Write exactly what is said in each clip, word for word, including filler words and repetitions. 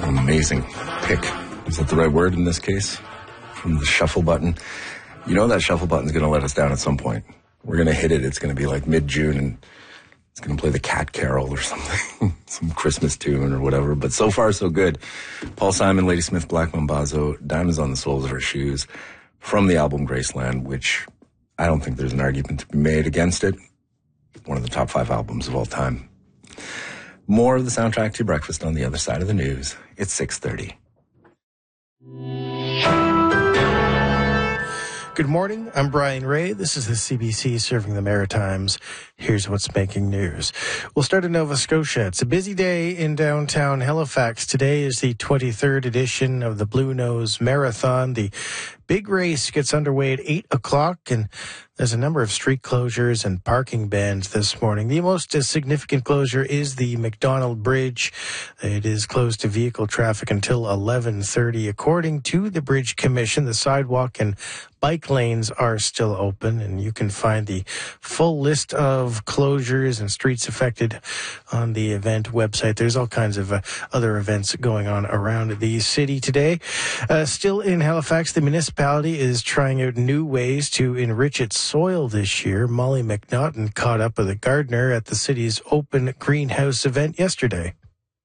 An amazing pick. Is that the right word in this case? From the shuffle button. You know that shuffle button's going to let us down at some point. We're going to hit it. It's going to be like mid-June, and it's going to play the Cat Carol or something, some Christmas tune or whatever. But so far, so good. Paul Simon, Ladysmith Black Mambazo, Diamonds on the Soles of Her Shoes, from the album Graceland, which I don't think there's an argument to be made against it. One of the top five albums of all time. More of the soundtrack to your breakfast on the other side of the news. It's six thirty. Good morning. I'm Brian Ray. This is the C B C serving the Maritimes. Here's what's making news. We'll start in Nova Scotia. It's a busy day in downtown Halifax. Today is the twenty-third edition of the Blue Nose Marathon. The big race gets underway at eight o'clock, and there's a number of street closures and parking bans this morning. The most significant closure is the McDonald Bridge. It is closed to vehicle traffic until eleven thirty. According to the Bridge Commission, the sidewalk and bike lanes are still open, and you can find the full list of closures and streets affected on the event website. There's all kinds of uh, other events going on around the city today. Uh, still in Halifax, the municipality is trying out new ways to enrich its soil this year. Molly McNaughton caught up with a gardener at the city's open greenhouse event yesterday.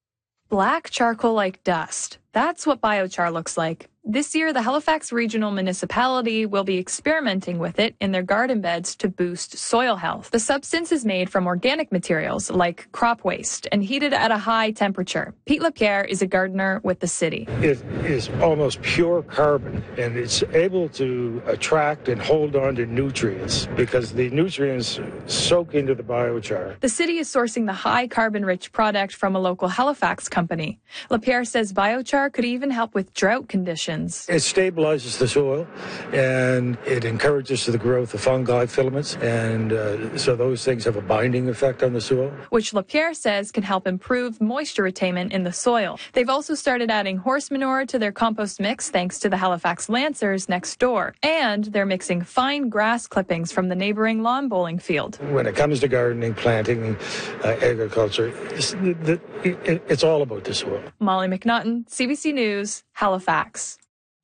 Black charcoal-like dust. That's what biochar looks like. This year, the Halifax Regional Municipality will be experimenting with it in their garden beds to boost soil health. The substance is made from organic materials like crop waste and heated at a high temperature. Pete Lapierre is a gardener with the city. It is almost pure carbon, and it's able to attract and hold on to nutrients because the nutrients soak into the biochar. The city is sourcing the high carbon-rich product from a local Halifax company. Lapierre says biochar could even help with drought conditions. It stabilizes the soil, and it encourages the growth of fungi filaments, and uh, so those things have a binding effect on the soil. Which Lapierre says can help improve moisture retainment in the soil. They've also started adding horse manure to their compost mix thanks to the Halifax Lancers next door. And they're mixing fine grass clippings from the neighboring lawn bowling field. When it comes to gardening, planting, uh, agriculture, it's, the, it, it's all about the soil. Molly McNaughton, C B C News, Halifax.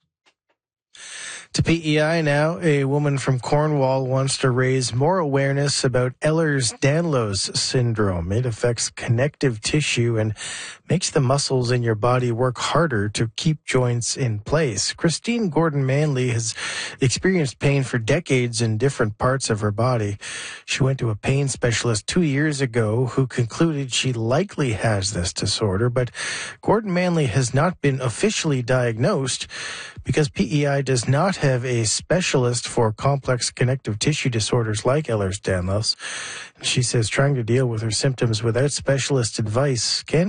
To P E I now, a woman from Cornwall wants to raise more awareness about Ehlers-Danlos syndrome. It affects connective tissue and makes the muscles in your body work harder to keep joints in place. Christine Gordon-Manley has experienced pain for decades in different parts of her body. She went to a pain specialist two years ago who concluded she likely has this disorder, but Gordon-Manley has not been officially diagnosed because P E I does not have a specialist for complex connective tissue disorders like Ehlers-Danlos. She says trying to deal with her symptoms without specialist advice can